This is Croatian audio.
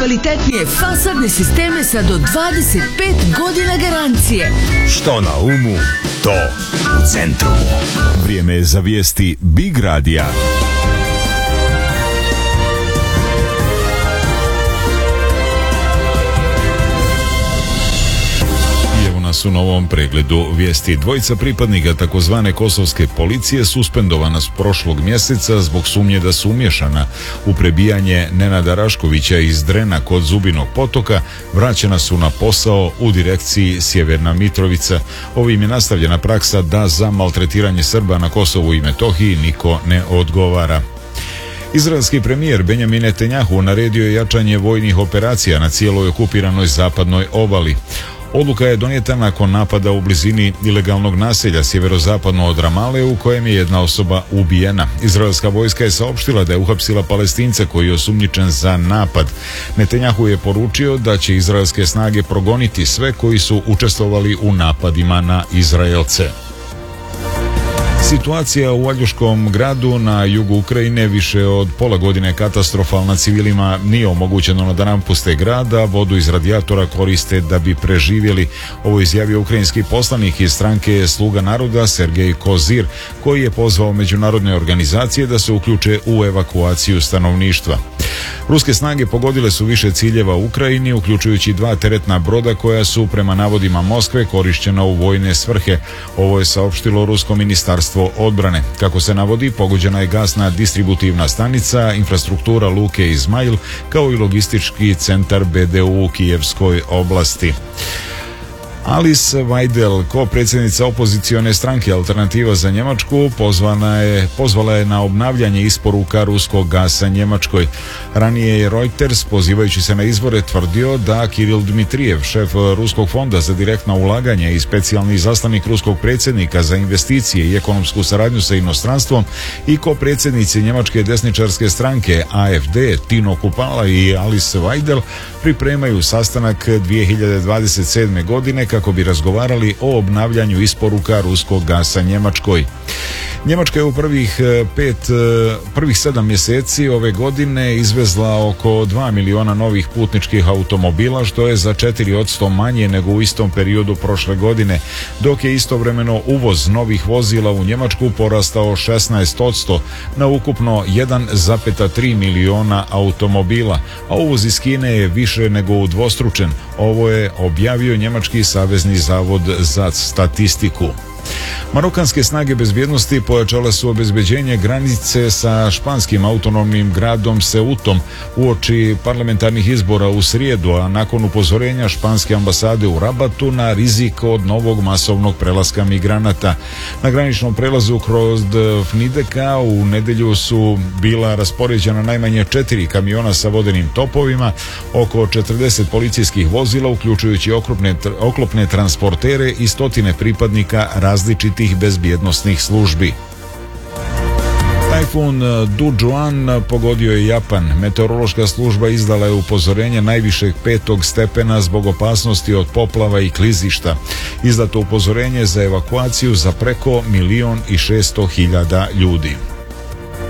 najkvalitetnije fasadne sisteme sa do 25 godina garancije. Što na umu, to u centru. Vrijeme je za vijesti Big Radija. U novom pregledu vijesti. Dvojica pripadnika takozvane kosovske policije suspendovana s prošlog mjeseca zbog sumnje da su umješana u prebijanje Nenada Raškovića iz Drena kod Zubinog potoka, vraćena su na posao u direkciji Sjeverna Mitrovica. Ovim je nastavljena praksa da za maltretiranje Srba na Kosovu i Metohiji niko ne odgovara. Izraelski premijer Benjamin Netanjahu naredio je jačanje vojnih operacija na cijeloj okupiranoj zapadnoj obali. Odluka je donijeta nakon napada u blizini ilegalnog naselja sjeverozapadno od Ramale u kojem je jedna osoba ubijena. Izraelska vojska je saopštila da je uhapsila Palestinca koji je osumnjičen za napad. Netanjahu je poručio da će izraelske snage progoniti sve koji su učestvovali u napadima na Izraelce. Situacija u Aljuškom gradu na jugu Ukrajine više od pola godine katastrofalna. Civilima nije omogućeno da napuste grada, vodu iz radijatora koriste da bi preživjeli. Ovo izjavio ukrajinski poslanik iz stranke Sluga naroda Sergej Kozir, koji je pozvao međunarodne organizacije da se uključe u evakuaciju stanovništva. Ruske snage pogodile su više ciljeva u Ukrajini, uključujući 2 teretna broda koja su prema navodima Moskve korišćena u vojne svrhe. Ovo je saopštilo Rusko ministarstvo odbrane. Kako se navodi, pogođena je gasna distributivna stanica, infrastruktura luke Izmail, kao i logistički centar BDU u Kijevskoj oblasti. Alice Weidel, ko-predsjednica opozicione stranke Alternativa za Njemačku, pozvala je na obnavljanje isporuka ruskog gasa Njemačkoj. Ranije je Reuters, pozivajući se na izvore, tvrdio da Kiril Dmitrijev, šef Ruskog fonda za direktno ulaganje i specijalni izaslanik ruskog predsjednika za investicije i ekonomsku saradnju sa inostranstvom i ko-predsjednici njemačke desničarske stranke AFD Tino Kupala i Alice Weidel pripremaju sastanak 2027. godine kako bi razgovarali o obnavljanju isporuka ruskog gasa Njemačkoj. Njemačka je u prvih 7 mjeseci ove godine izvezla oko 2 miliona novih putničkih automobila, što je za 4% manje nego u istom periodu prošle godine, dok je istovremeno uvoz novih vozila u Njemačku porastao 16% na ukupno 1,3 miliona automobila, a uvoz iz Kine je više nego udvostručen. Ovo je objavio Njemački savezni zavod za statistiku. Marokanske snage bezbjednosti pojačale su obezbeđenje granice sa španskim autonomnim gradom Ceutom uoči parlamentarnih izbora u srijedu, a nakon upozorenja španske ambasade u Rabatu na rizik od novog masovnog prelaska migranata. Na graničnom prelazu kroz Fnideka u nedjelju su bila raspoređena najmanje 4 kamiona sa vodenim topovima, oko 40 policijskih vozila, uključujući oklopne transportere i stotine pripadnika različitih bezbjednosnih službi. Tajfun Dujuan pogodio je Japan. Meteorološka služba izdala je upozorenje najvišeg 5. stepena zbog opasnosti od poplava i klizišta. Izdato upozorenje za evakuaciju za preko 1.600.000 ljudi.